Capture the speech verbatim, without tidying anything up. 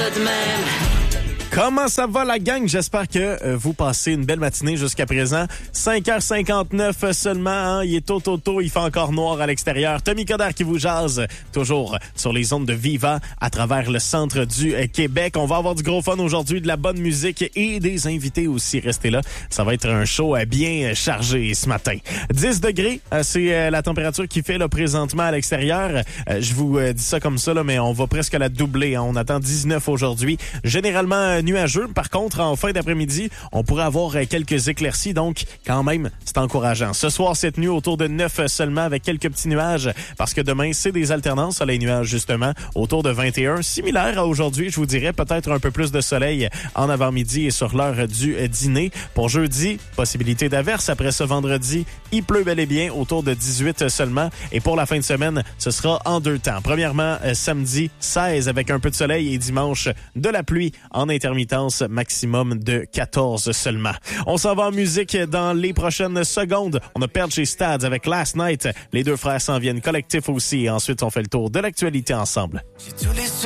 de même. Comment ça va la gang? J'espère que euh, vous passez une belle matinée jusqu'à présent. cinq heures cinquante-neuf seulement, hein? Il est tôt, tôt, tôt, il fait encore noir à l'extérieur. Tommy Coderre qui vous jase, toujours sur les ondes de Viva à travers le centre du euh, Québec. On va avoir du gros fun aujourd'hui, de la bonne musique et des invités aussi. Restez là, ça va être un show euh, bien chargé ce matin. dix degrés, euh, c'est euh, la température qui fait là, présentement à l'extérieur. Euh, je vous euh, dis ça comme ça, là, mais on va presque la doubler. Hein? On attend dix-neuf aujourd'hui. Généralement, euh, nuageux. Par contre, en fin d'après-midi, on pourrait avoir quelques éclaircies, donc quand même, c'est encourageant. Ce soir, cette nuit, autour de neuf seulement, avec quelques petits nuages, parce que demain, c'est des alternances, soleil-nuages, justement, autour de vingt et un. Similaire à aujourd'hui, je vous dirais, peut-être un peu plus de soleil en avant-midi et sur l'heure du dîner. Pour jeudi, possibilité d'averse. Après ce vendredi, il pleut bel et bien, autour de dix-huit seulement. Et pour la fin de semaine, ce sera en deux temps. Premièrement, samedi, seize, avec un peu de soleil, et dimanche, de la pluie en intermittence, maximum de quatorze seulement. On s'en va en musique dans les prochaines secondes. On a perdu chez Stads avec Last Night. Les deux frères s'en viennent collectif aussi. Et ensuite, on fait le tour de l'actualité ensemble. J'ai tous les